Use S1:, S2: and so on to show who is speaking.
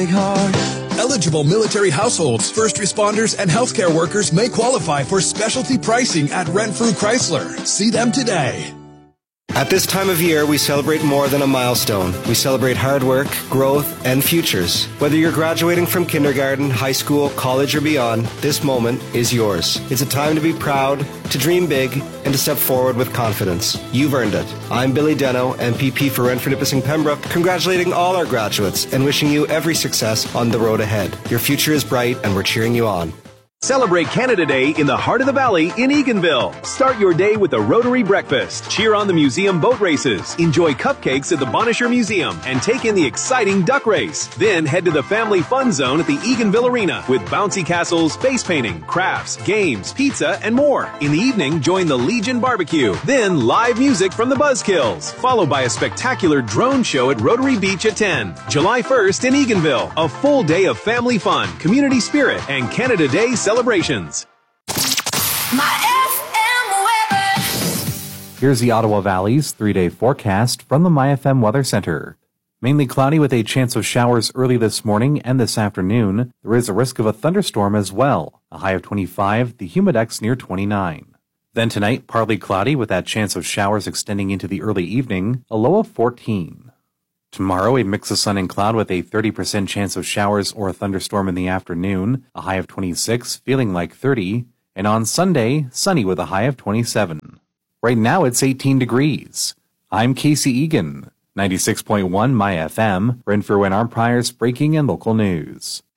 S1: big heart.
S2: Eligible military households, first responders, and healthcare workers may qualify for specialty pricing at Renfrew Chrysler. See them today.
S3: At this time of year, we celebrate more than a milestone. We celebrate hard work, growth, and futures. Whether you're graduating from kindergarten, high school, college, or beyond, this moment is yours. It's a time to be proud, to dream big, and to step forward with confidence. You've earned it. I'm Billy Deno, MPP for Renfrew Nipissing Pembroke, congratulating all our graduates and wishing you every success on the road ahead. Your future is bright, and we're cheering you on.
S4: Celebrate Canada Day in the heart of the valley in Eganville. Start your day with a Rotary breakfast. Cheer on the museum boat races. Enjoy cupcakes at the Bonisher Museum and take in the exciting duck race. Then head to the family fun zone at the Eganville Arena with bouncy castles, face painting, crafts, games, pizza, and more. In the evening, join the Legion Barbecue. Then live music from the Buzzkills, followed by a spectacular drone show at Rotary Beach at 10. July 1st in Eganville. A full day of family fun, community spirit, and Canada Day celebrations.
S5: Here's the Ottawa Valley's 3-day forecast from the MyFM Weather Center. Mainly cloudy with a chance of showers early this morning and this afternoon. There is a risk of a thunderstorm as well. A high of 25, the humidex near 29. Then tonight, partly cloudy with that chance of showers extending into the early evening. A low of 14. Tomorrow, a mix of sun and cloud with a 30% chance of showers or a thunderstorm in the afternoon, a high of 26, feeling like 30. And on Sunday, sunny with a high of 27. Right now, it's 18 degrees. I'm Casey Egan, 96.1 MyFM, Renfrew and Armpires breaking and local news.